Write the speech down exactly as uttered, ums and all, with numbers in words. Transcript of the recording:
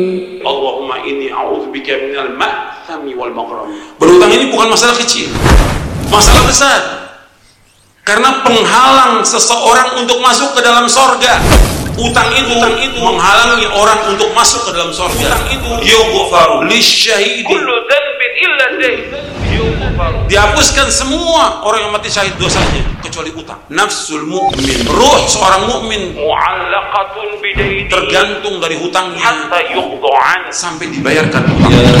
Allahumma inni a'udzubika minal ma'thami wal maghrami. Berhutang ini bukan masalah kecil, masalah besar. Karena penghalang seseorang untuk masuk ke dalam sorga. Utang itu, utang itu menghalangi orang untuk masuk ke dalam sorga. Utang itu yughfaru lisyahidi Kullu dhanbin illa dayn yughfaru. Dihapuskan semua orang yang mati syahid dosanya kecuali utang. Nafsul mu'min, ruh seorang mukmin Mu'allaqatun bidayni tergantung dari hutangnya hatta yuqda'an sampai dibayarkan utang.